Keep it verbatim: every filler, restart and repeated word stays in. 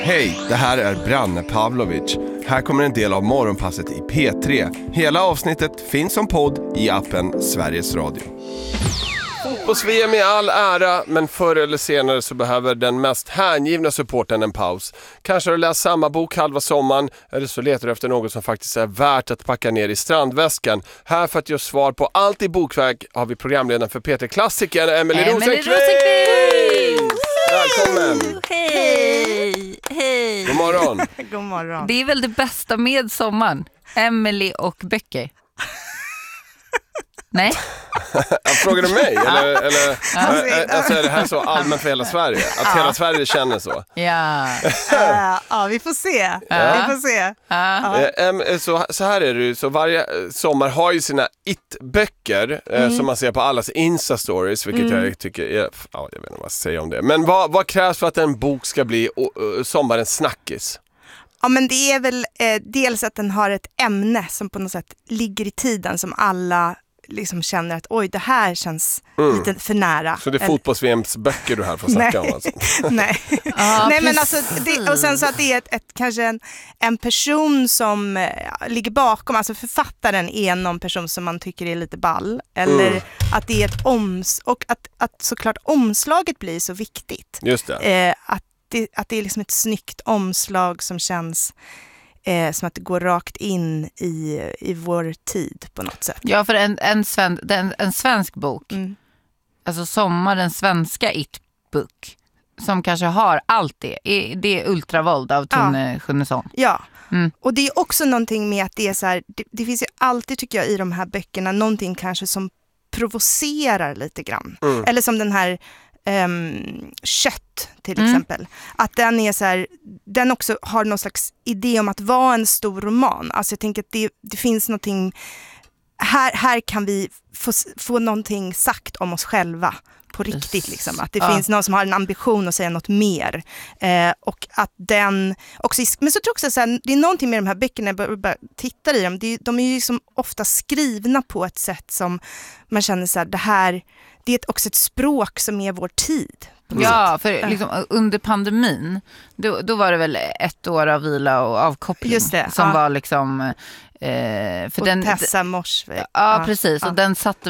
Hej, det här är Branne Pavlovic. Här kommer en del av morgonpasset i P tre. Hela avsnittet finns som podd i appen Sveriges Radio. Fotbolls-V M i all ära, men förr eller senare så behöver den mest hängivna supporten en paus. Kanske har du läst samma bok halva sommaren, eller så letar du efter något som faktiskt är värt att packa ner i strandväskan. Här för att ge svar på allt i bokväg har vi programledaren för P tre-klassikern Emelie Rosenqvist! Välkommen! Hej! Hej! God morgon! God morgon. Det är väl det bästa med sommaren. Emelie och böcker. Nej? Frågar du mig? Eller, eller, alltså är det här så allmänt för hela Sverige? Att ja. Hela Sverige känner så? Ja. uh, ja, vi får se. Ja. Vi får se. Ja. Uh, så, så här är det ju. Så varje sommar har ju sina it-böcker mm. uh, som man ser på allas Insta-stories, vilket mm. jag tycker är... Ja, jag vet inte vad jag säger om det. Men vad, vad krävs för att en bok ska bli uh, sommarens snackis? Ja, men det är väl eh, dels att den har ett ämne som på något sätt ligger i tiden, som alla liksom känner att oj, det här känns mm. lite för nära. Så det är fotbolls-V M:s böcker du här får snacka om alltså? Nej, ah, Nej men alltså det, och sen så att det är ett, ett, kanske en, en person som ja, ligger bakom, alltså författaren är någon person som man tycker är lite ball, eller mm. att det är ett oms och att, att såklart omslaget blir så viktigt. Just det. Eh, att, det att det är liksom ett snyggt omslag som känns Eh, som att det går rakt in i, i vår tid på något sätt. Ja, för en, en, sven, en, en svensk bok, mm. alltså sommarens svenska it-book, som kanske har allt det, är, det är Ultravåld av Tone ja. Schunnesson. Ja, mm. och det är också någonting med att det är så här, det, det finns ju alltid, tycker jag, i de här böckerna någonting kanske som provocerar lite grann. Mm. Eller som den här Um, kött till mm. exempel, att den är så här, den också har någon slags idé om att vara en stor roman. Alltså jag tänker att det, det finns någonting här, här kan vi få, få någonting sagt om oss själva på riktigt liksom. Att det ja. finns någon som har en ambition att säga något mer eh, och att den också, men så tror jag också så här, det är någonting med de här böckerna, jag bara, bara tittar i dem, det, de är ju liksom ofta skrivna på ett sätt som man känner så här, det här det är också ett språk som är vår tid. Ja, för liksom, under pandemin då, då var det väl ett år av vila och avkoppling. Just det, som ja. var liksom eh, för och den, Tessa Mors. ja, ja, precis. Ja. Och den satte